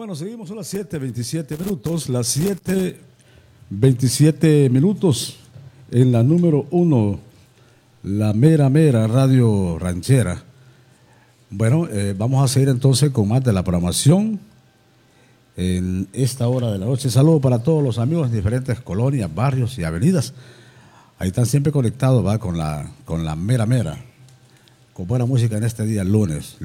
Bueno, seguimos, son las 7:27 minutos, las 7:27 minutos en la número 1, la mera radio ranchera. Bueno, vamos a seguir entonces con más de la programación en esta hora de la noche. Saludos para todos los amigos de diferentes colonias, barrios y avenidas. Ahí están siempre conectados, va, con la mera, con buena música en este día, lunes,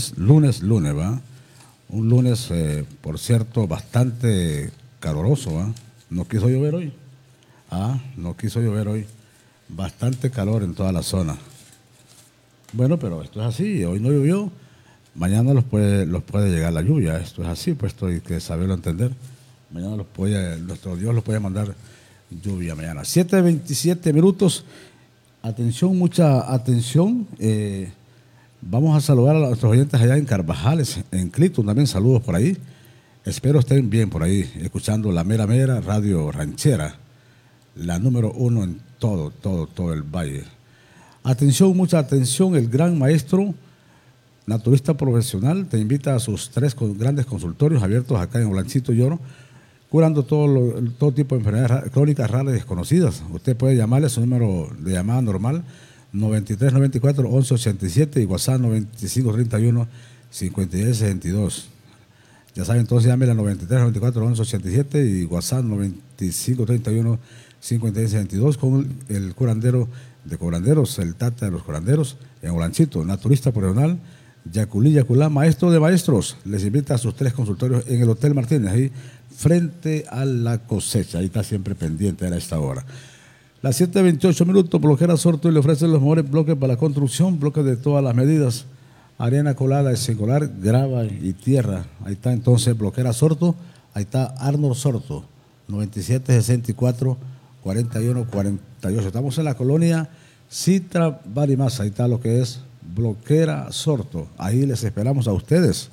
va. Un lunes, por cierto, bastante caluroso, ¿va? No quiso llover hoy. No quiso llover hoy. Bastante calor en toda la zona. Bueno, pero esto es así. Hoy no llovió. Mañana los puede llegar la lluvia. Esto es así, pues esto hay que saberlo entender. Mañana nuestro Dios los puede mandar lluvia mañana. 7:27 minutos. Atención, mucha atención. Vamos a saludar a nuestros oyentes allá en Carvajales, en Clifton, también saludos por ahí. Espero estén bien por ahí, escuchando la mera radio ranchera, la número 1 en todo el valle. Atención, mucha atención, el gran maestro, naturista profesional, te invita a sus 3 grandes consultorios abiertos acá en Olanchito y Oro, curando todo tipo de enfermedades crónicas raras y desconocidas. Usted puede llamarle a su número de llamada normal, 93 94 11 87 y WhatsApp 95 31 56 62. Ya saben, entonces llámele a 93 94 11 87 y WhatsApp 95 31 56 62 con el curandero de curanderos, el tata de los curanderos en Olanchito, naturista profesional, Yaculá, maestro de maestros. Les invita a sus 3 consultorios en el Hotel Martínez, ahí frente a la cosecha. Ahí está siempre pendiente a esta hora. Las 7:28 minutos, Bloquera Sorto y le ofrece los mejores bloques para la construcción, bloques de todas las medidas, arena colada, singular, grava y tierra. Ahí está entonces Bloquera Sorto, ahí está Arnold Sorto, 97 64 41 48. Estamos en la colonia Citra Barimas, ahí está lo que es Bloquera Sorto. Ahí les esperamos a ustedes.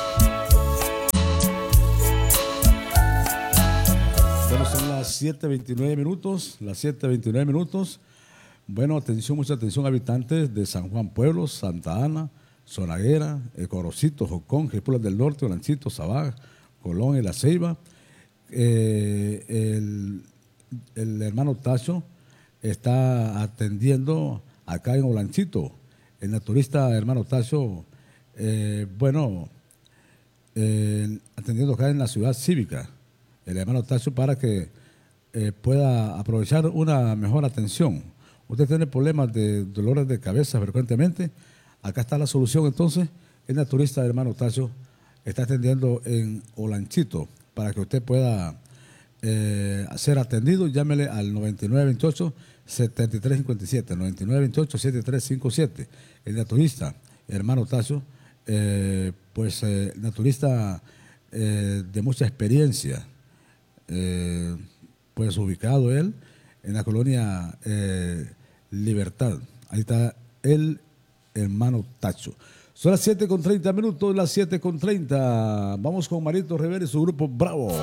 Son las 7:29 minutos, Bueno, atención, mucha atención, habitantes de San Juan Pueblo, Santa Ana, Zonaguera, Corocito, Jocón, Jepulas del Norte, Olanchito, Sabá, Colón y La Ceiba. El hermano Tacho está atendiendo acá en Olanchito. El naturista hermano Tacho, atendiendo acá en la ciudad cívica. El hermano Tacho, para que pueda aprovechar una mejor atención. Usted tiene problemas de dolores de cabeza frecuentemente, acá está la solución entonces. El naturista hermano Tacho está atendiendo en Olanchito para que usted pueda ser atendido. Llámele al 9928-7357, 9928-7357. El naturista hermano Tacho, naturista de mucha experiencia. Pues ubicado él en la colonia Libertad. Ahí está el hermano Tacho. Son las 7:30 minutos, las 7:30. Vamos con Marito Rivera y su grupo Bravo.